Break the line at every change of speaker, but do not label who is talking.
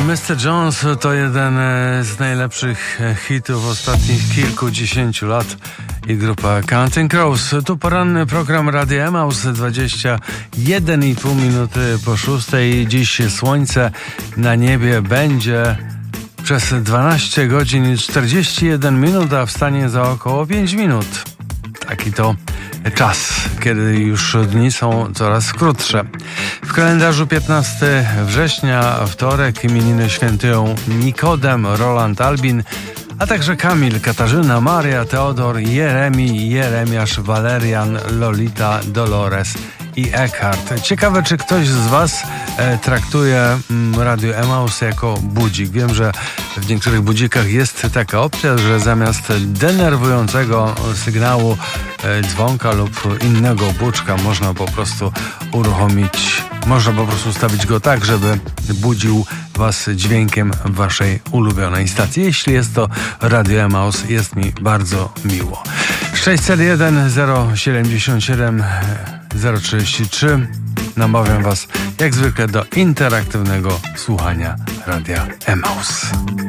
Mr. Jones to jeden z najlepszych hitów ostatnich kilkudziesięciu lat i grupa Counting Crows. Tu poranny program Radia Emaus, 21,5 minuty po 6. Dziś słońce na niebie będzie przez 12 godzin i 41 minut, a wstanie za około 5 minut. Taki to czas, kiedy już dni są coraz krótsze. W kalendarzu 15 września, wtorek, imieniny świętują Nikodem, Roland, Albin, a także Kamil, Katarzyna, Maria, Teodor, Jeremi, Jeremiasz, Walerian, Lolita, Dolores i Eckhart. Ciekawe, czy ktoś z Was traktuje Radio Emaus jako budzik. Wiem, że w niektórych budzikach jest taka opcja, że zamiast denerwującego sygnału dzwonka lub innego buczka można po prostu ustawić go tak, żeby budził Was dźwiękiem Waszej ulubionej stacji. Jeśli jest to Radio Emaus, jest mi bardzo miło. 601 077 033. Namawiam Was jak zwykle do interaktywnego słuchania Radia Emaus.